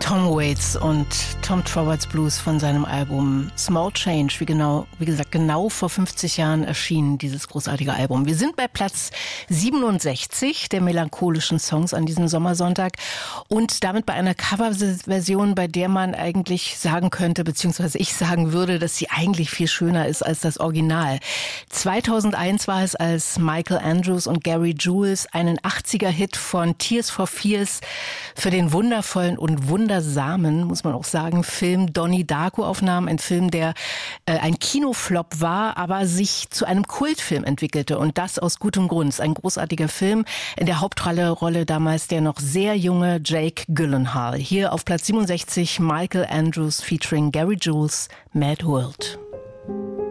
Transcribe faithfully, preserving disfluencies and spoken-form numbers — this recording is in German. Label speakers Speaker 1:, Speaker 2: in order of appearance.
Speaker 1: Tom Waits und Tom Trower's Blues von seinem Album Small Change, wie genau, wie gesagt, genau vor fünfzig Jahren erschienen dieses großartige Album. Wir sind bei Platz siebenundsechzig der melancholischen Songs an diesem Sommersonntag und damit bei einer Coverversion, bei der man eigentlich sagen könnte, beziehungsweise ich sagen würde, dass sie eigentlich viel schöner ist als das Original. zweitausendeins war es, als Michael Andrews und Gary Jules einen achtziger-Hit von Tears for Fears für den wundervollen und wundersamen, muss man auch sagen, Film Donnie Darko aufnahmen. Ein Film, der äh, ein Kinoflop war, aber sich zu einem Kultfilm entwickelte. Und das aus gutem Grund. Ein großartiger Film. In der Hauptrolle Rolle damals der noch sehr junge Jake Gyllenhaal. Hier auf Platz siebenundsechzig Michael Andrews featuring Gary Jules, Mad World.